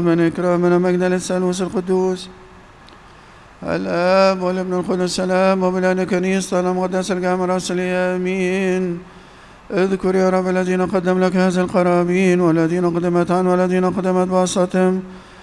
من إكرامنا مجد للثالوث القدوس الآب والابن القدس السلام وبلاد كنيسة المقدس الجامع الرسولية آمين. اذكر يا رب الذين قدم لك هذه القرابين والذين قدمت عنه والذين قدمت بواسطتهم